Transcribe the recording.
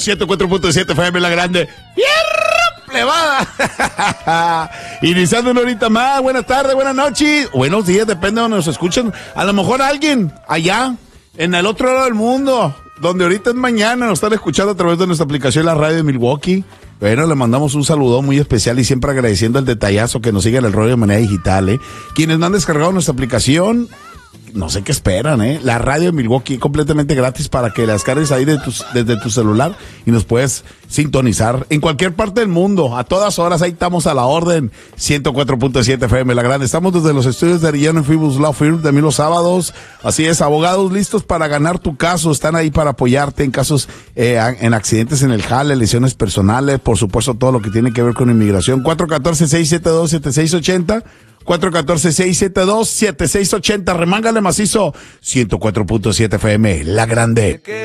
104.7 FM La Grande. ¡Fierro, plebada! Iniciando una horita más. Buenas tardes, buenas noches, buenos días, depende de donde nos escuchen. A lo mejor alguien allá, en el otro lado del mundo, donde ahorita es mañana, nos están escuchando a través de nuestra aplicación La Radio de Milwaukee. Bueno, le mandamos un saludo muy especial y siempre agradeciendo el detallazo que nos sigue en el rollo de manera digital, Quienes no han descargado nuestra aplicación, no sé qué esperan, La Radio de Milwaukee, completamente gratis para que la descargues ahí desde tu celular y nos puedes sintonizar en cualquier parte del mundo, a todas horas, ahí estamos a la orden. 104.7 FM La Grande. Estamos desde los estudios de Arellano Fibus Law Firm, también los sábados. Así es, abogados listos para ganar tu caso, están ahí para apoyarte en casos, en accidentes en el jale, lesiones personales, por supuesto todo lo que tiene que ver con inmigración. 414-672-7680. 414-672-7680. Remángale macizo. 104.7 FM La Grande.